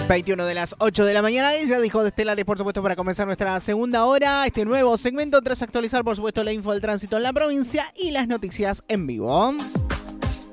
21 de las 8 de la mañana. Ella dijo de Estelares, por supuesto, para comenzar nuestra segunda hora. Este nuevo segmento tras actualizar, por supuesto, la info del tránsito en la provincia y las noticias en vivo.